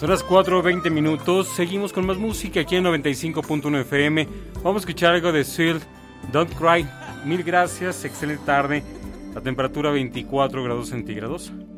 Son las 4:20. Seguimos con más música aquí en 95.1 FM. Vamos a escuchar algo de Seal, Don't Cry. Mil gracias, excelente tarde. La temperatura 24 grados centígrados.